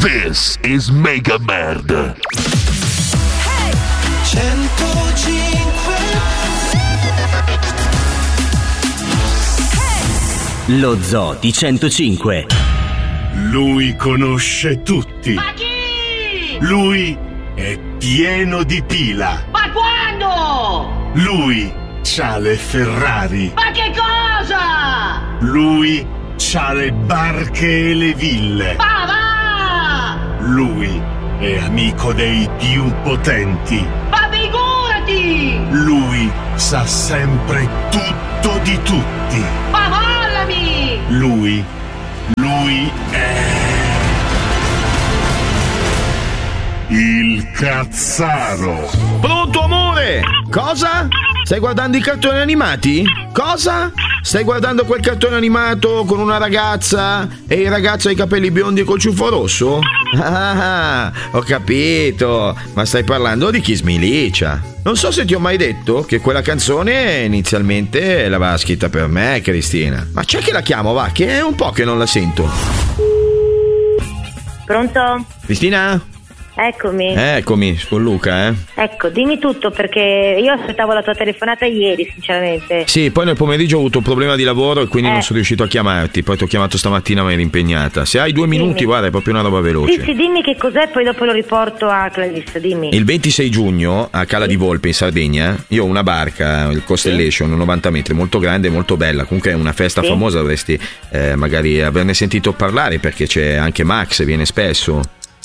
This is Mega Merd. 105. Lo Zoo di 105. Lui conosce tutti. Ma chi? Lui è pieno di pila. Ma quando? Lui c'ha le Ferrari. Ma che cosa? Lui c'ha le barche e le ville. Ma va! Lui è amico dei più potenti. Ma figurati! Lui sa sempre tutto di tutti. Ma mollami! Lui è il Cazzaro. Pronto, amore? Cosa? Stai guardando i cartoni animati? Cosa? Stai guardando quel cartone animato con una ragazza e il ragazzo ha i capelli biondi col ciuffo rosso? Ah, ho capito. Ma stai parlando di Kiss Me Licia. Non so se ti ho mai detto che quella canzone inizialmente l'aveva scritta per me, Cristina. Ma c'è che la chiamo, va, che è un po' che non la sento. Pronto? Cristina? Eccomi, con Luca, Ecco, dimmi tutto perché io aspettavo la tua telefonata ieri, sinceramente. Sì, poi nel pomeriggio ho avuto un problema di lavoro e quindi non sono riuscito a chiamarti. Poi ti ho chiamato stamattina ma eri impegnata. Se hai 2 minuti, guarda, è proprio una roba veloce. Sì, dimmi che cos'è, poi dopo lo riporto a Clarissa, dimmi. Il 26 giugno a Cala di Volpe in Sardegna io ho una barca, il Constellation, 90 metri, molto grande e molto bella. Comunque è una festa famosa, dovresti magari averne sentito parlare perché c'è anche Max, viene spesso.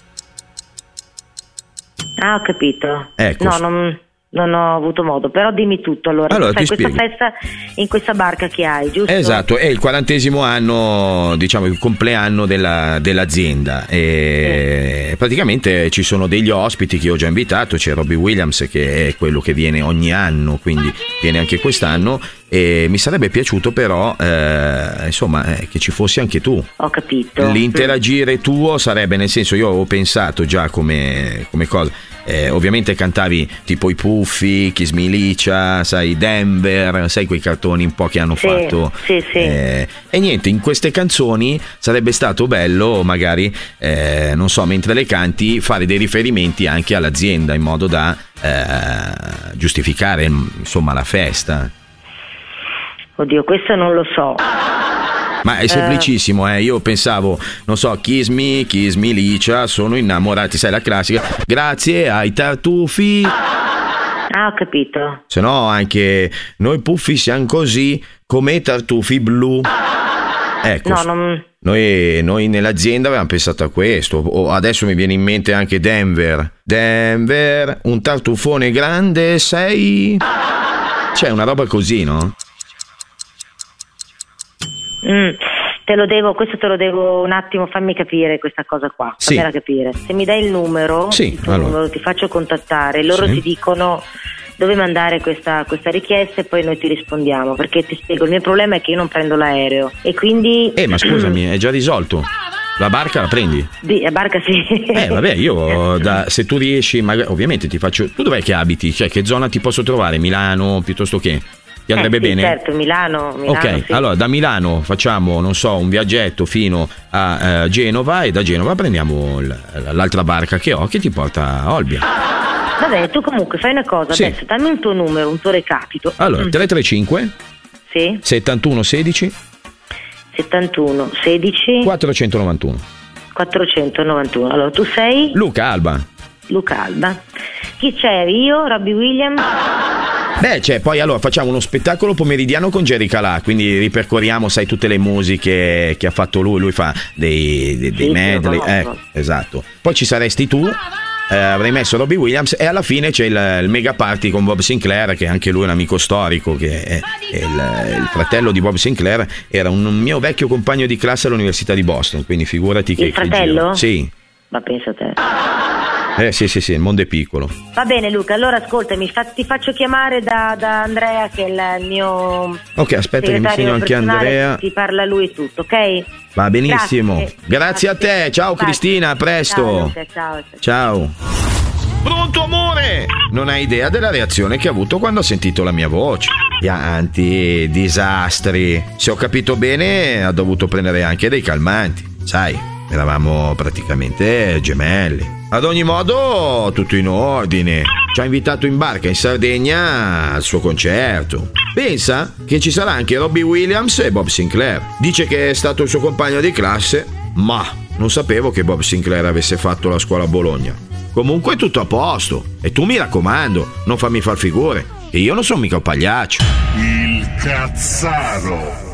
Ah, ho capito. Ecco. No, non ho avuto modo, però dimmi tutto allora. Allora, fai ti questa spiego. festa in questa barca che hai, giusto? Esatto, è il 40° anno, diciamo il compleanno dell'azienda e praticamente ci sono degli ospiti che ho già invitato, c'è Robbie Williams che è quello che viene ogni anno, quindi viene anche quest'anno e mi sarebbe piaciuto però insomma che ci fossi anche tu. Ho capito. L'interagire tuo sarebbe, nel senso, io ho pensato già come cosa. Ovviamente cantavi tipo i Puffi, Kiss Me Licia, sai, Denver, sai quei cartoni un po' che hanno fatto. Sì. E niente, in queste canzoni sarebbe stato bello magari, non so, mentre le canti fare dei riferimenti anche all'azienda in modo da giustificare insomma la festa. Oddio, questo non lo so. Ma è semplicissimo, io pensavo, non so, Kiss Me Licia, sono innamorati, sai la classica, grazie ai tartufi. Ah, ho capito. Se no anche noi Puffi siamo così come i tartufi blu. Ecco, noi nell'azienda avevamo pensato a questo. Adesso mi viene in mente anche Denver, un tartufone grande sei. C'è una roba così, no? Questo te lo devo un attimo, fammi capire questa cosa qua, fammela capire. Se mi dai il numero, numero, ti faccio contattare, loro ti dicono dove mandare questa richiesta e poi noi ti rispondiamo, perché ti spiego, il mio problema è che io non prendo l'aereo e quindi... ma scusami, è già risolto. La barca la prendi? La barca sì. Vabbè, io se tu riesci, ovviamente ti faccio... Tu dov'è che abiti? Cioè, che zona ti posso trovare? Milano piuttosto che... Ti andrebbe bene? Certo, Milano. Ok, sì. Allora da Milano facciamo, non so, un viaggetto fino a Genova e da Genova prendiamo l'altra barca che ho che ti porta a Olbia. Va bene, tu comunque fai una cosa, adesso dammi un tuo numero, un tuo recapito. Allora, 335 sì 71 16 491. Allora, tu sei? Luca Alba. Chi c'è? Io, Robbie Williams? Poi allora facciamo uno spettacolo pomeridiano con Jerry Calà, quindi ripercorriamo, sai, tutte le musiche che ha fatto lui fa dei medley, esatto. Poi ci saresti tu, avrei messo Robbie Williams e alla fine c'è il mega party con Bob Sinclair, che anche lui è un amico storico, che è il fratello di Bob Sinclair, era un mio vecchio compagno di classe all'università di Boston, quindi figurati che... Il fratello? Sì. Ma pensa a te. Sì, il mondo è piccolo. Va bene Luca, allora ascoltami, ti faccio chiamare da Andrea, che è il mio... Ok, aspetta che mi segno anche Andrea. Ti parla lui tutto, ok? Va benissimo. Grazie a te, ciao Cristina, a presto. Ciao Luca, ciao. Pronto amore? Non hai idea della reazione che ha avuto quando ha sentito la mia voce. Pianti, disastri. Se ho capito bene ha dovuto prendere anche dei calmanti, sai. eravamo praticamente gemelli. Ad ogni modo, tutto in ordine. Ci ha invitato in barca in Sardegna al suo concerto. Pensa che ci sarà anche Robbie Williams e Bob Sinclair. Dice che è stato il suo compagno di classe, ma non sapevo che Bob Sinclair avesse fatto la scuola a Bologna. Comunque tutto a posto. E tu mi raccomando, non fammi far figure, che io non sono mica un pagliaccio. Il Cazzaro.